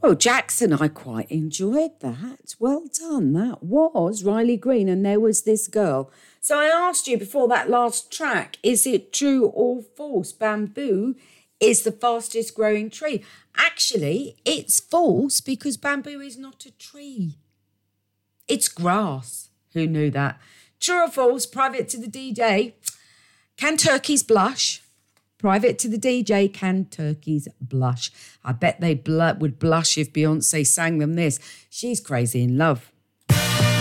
Well, Jackson, I quite enjoyed that. Well done. That was Riley Green, and there was this girl. So I asked you before that last track, is it true or false? Bamboo is the fastest growing tree. Actually, it's false because bamboo is not a tree. It's grass. Who knew that? True or false? Private to the DJ. Can turkeys blush? Private to the DJ, can turkeys blush? I bet they would blush if Beyonce sang them this. She's crazy in love.